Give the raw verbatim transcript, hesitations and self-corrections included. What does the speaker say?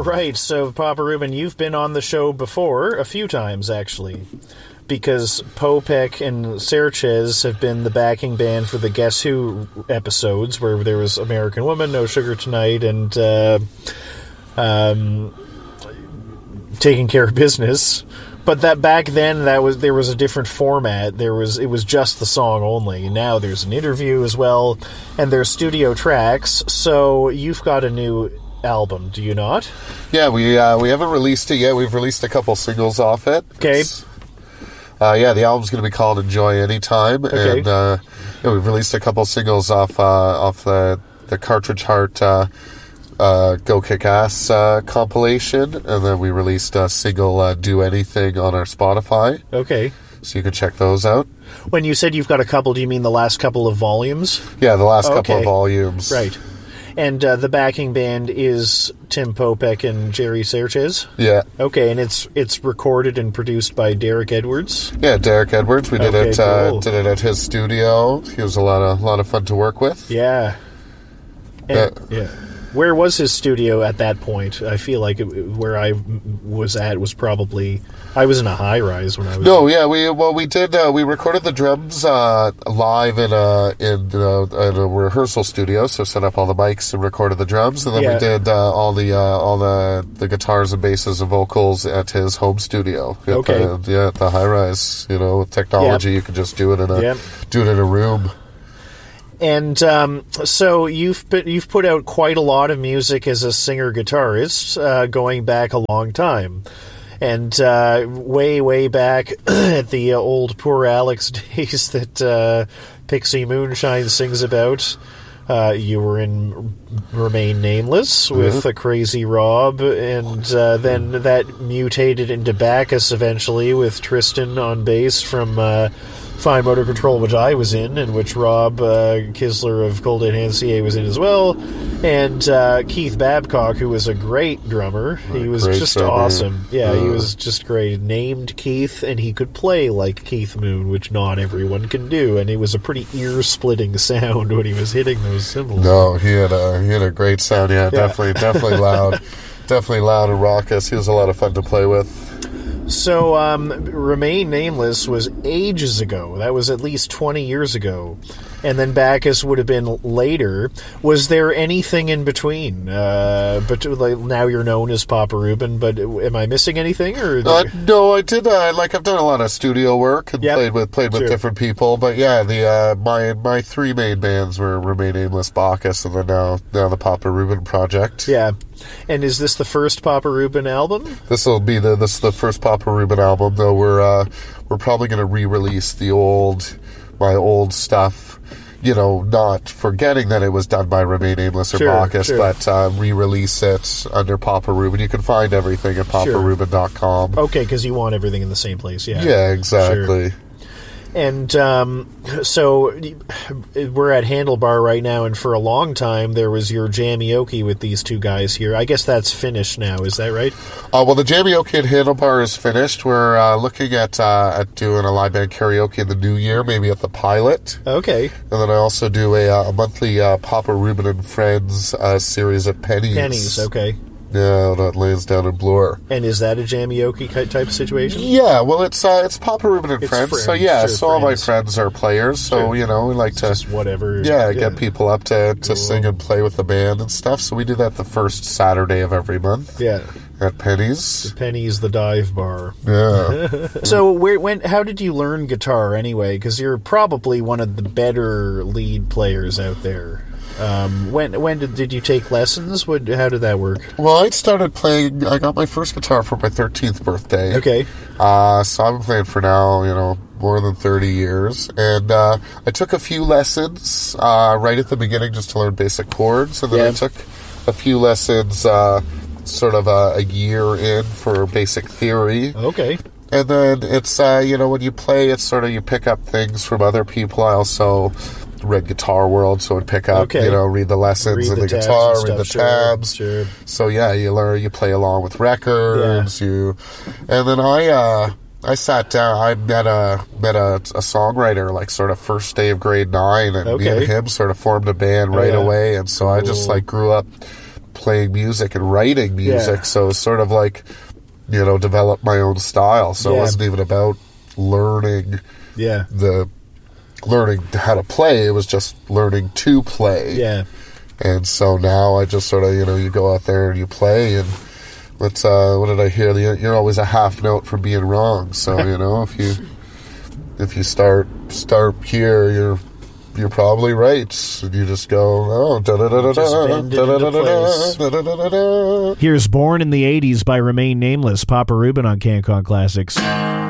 All right, so Papa Reuben, you've been on the show before, a few times actually, because Popek and Serchez have been the backing band for the Guess Who episodes, where there was American Woman, No Sugar Tonight, and uh, um, Taking Care of Business. But that back then, that was there was a different format. There was it was just the song only. Now there's an interview as well, and there's studio tracks. So you've got a new album, do you not? Yeah, we uh, we haven't released it yet. We've released a couple singles off it. Okay. Uh, yeah, the album's going to be called Enjoy Anytime, okay. and uh, yeah, we've released a couple singles off uh, off the the Cartridge Heart uh, uh, Go Kick Ass uh, compilation, and then we released a single uh, Do Anything on our Spotify. Okay. So you can check those out. When you said you've got a couple, do you mean the last couple of volumes? Yeah, the last okay. couple of volumes. Right. And uh, the backing band is Tim Popek and Jerry Serchez? Yeah. Okay, and it's it's recorded and produced by Derek Edwards? Yeah, Derek Edwards. We did okay, it cool. uh, did it at his studio. He was a lot of lot of fun to work with. Yeah. And, uh, yeah. Where was his studio at that point? I feel like it, where I was at was probably... I was in a high-rise when I was... No, yeah, we well we did uh, we recorded the drums uh, live in a in, uh, in a rehearsal studio, so set up all the mics and recorded the drums, and then yeah. we did uh, all the uh, all the, the guitars and basses and vocals at his home studio. Okay. At the, yeah, at the high-rise, you know, with technology, yep. you can just do it in a yep. do it in a room. And um, so you've put, you've put out quite a lot of music as a singer-guitarist, uh, going back a long time. And uh, way, way back at the uh, old Poor Alex days that uh, Pixie Moonshine sings about, uh, you were in Remain Nameless with mm-hmm. a Crazy Rob, and uh, then that mutated into Bacchus eventually with Tristan on bass from... Uh, Fine Motor Control, which I was in, and which Rob uh, Kisler of Cold Dead Hand C A was in as well, and uh, Keith Babcock, who was a great drummer. He was just drummer. awesome. Yeah, uh. he was just great. Named Keith, and he could play like Keith Moon, which not everyone can do, and it was a pretty ear-splitting sound when he was hitting those cymbals. No, he had a he had a great sound. Yeah, yeah. definitely, definitely loud, definitely loud and raucous. He was a lot of fun to play with. So, um, Remain Nameless was ages ago. That was at least twenty years ago. And then Bacchus would have been later. Was there anything in between? Uh, but like, now you're known as Papa Reuben, but am I missing anything? Or uh, no, I did. Uh, like I've done a lot of studio work and yep. played with played with sure. different people. But yeah, the uh, my my three main bands were Remain Nameless, Bacchus, and then now now the Papa Reuben project. Yeah. And is this the first Papa Reuben album? This will be the this is the first Papa Reuben album. Though we're uh, we're probably going to re-release the old my old stuff. You know, not forgetting that it was done by Remain Nameless or sure, Bacchus, sure. but uh, re-release it under Papa Reuben. You can find everything at papa reuben dot com. Okay, because you want everything in the same place, yeah. Yeah, exactly. Sure. And um, so we're at Handlebar right now, and for a long time there was your Jamioki with these two guys here. I guess that's finished now, is that right? Uh, well, the Jamioki at Handlebar is finished. We're uh, looking at uh, at doing a live band karaoke in the new year, maybe at the Pilot. Okay. And then I also do a, uh, a monthly uh, Papa Reuben and Friends uh, series at Pennies. Pennies, okay. Yeah, that lays down in Bloor. And is that a Jamioki type of situation? Yeah, well, it's uh, it's Papa Reuben and it's friends, friends, so yeah, sure, so all my friends are players, so, sure. you know, we like it's to... just whatever. Yeah, yeah, get people up to, to cool. sing and play with the band and stuff, so we do that the first Saturday of every month. Yeah. At Pennies. The Pennies, the dive bar. Yeah. So, where, when, how did you learn guitar anyway? Because you're probably one of the better lead players out there. Um, when when did, did you take lessons? What, how did that work? Well, I started playing, I got my first guitar for my thirteenth birthday. Okay. Uh, so I've been playing for now, you know, more than thirty years. And uh, I took a few lessons uh, right at the beginning just to learn basic chords. And then yeah. I took a few lessons uh, sort of a, a year in for basic theory. Okay. And then it's, uh, you know, when you play, it's sort of you pick up things from other people. I also read Guitar World, so I'd pick up, okay. you know, read the lessons read in the, the guitar, and read the sure, tabs. Sure. So yeah, you learn, you play along with records. Yeah. You, and then I, uh, I sat down. I met a met a, a songwriter like sort of first day of grade nine, and okay. me and him sort of formed a band right yeah. away. And so cool. I just like grew up playing music and writing music. Yeah. So it's sort of like, you know, develop my own style. So Yeah. it wasn't even about learning Yeah. the learning how to play. It was just learning to play. Yeah. And so now I just sort of, you know, you go out there and you play, and what's uh, what did I hear? You're always a half note from being wrong. So you know, if you if you start start here, you're you're probably right. And you just go, oh, da da da da Just da bend it da da into place. da da da da. Here's Born in the eighties by Remain Nameless, Papa Rubin on CanCon Classics.